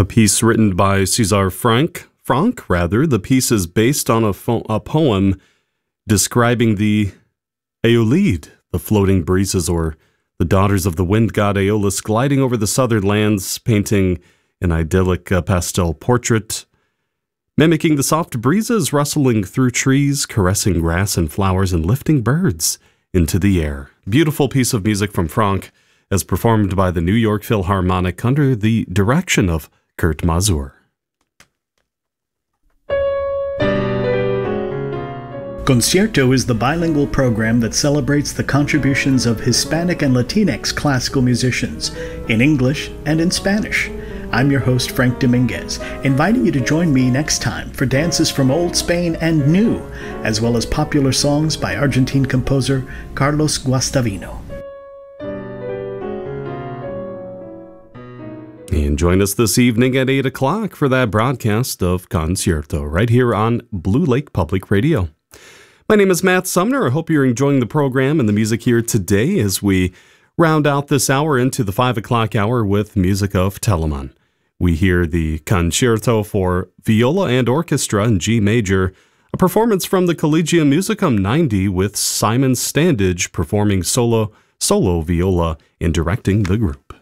A piece written by César Franck. The piece is based on a poem describing the Aeolide, the floating breezes, or the daughters of the wind god Aeolus, gliding over the southern lands, painting an idyllic pastel portrait, mimicking the soft breezes rustling through trees, caressing grass and flowers, and lifting birds into the air. Beautiful piece of music from Franck, as performed by the New York Philharmonic under the direction of Kurt Masur. Concierto is the bilingual program that celebrates the contributions of Hispanic and Latinx classical musicians in English and in Spanish. I'm your host, Frank Dominguez, inviting you to join me next time for dances from Old Spain and New, as well as popular songs by Argentine composer Carlos Guastavino. And join us this evening at 8 o'clock for that broadcast of Concierto right here on Blue Lake Public Radio. My name is Matt Sumner. I hope you're enjoying the program and the music here today as we round out this hour into the 5 o'clock hour with music of Telemann. We hear the Concerto for Viola and Orchestra in G major, a performance from the Collegium Musicum 90 with Simon Standage performing solo viola and directing the group.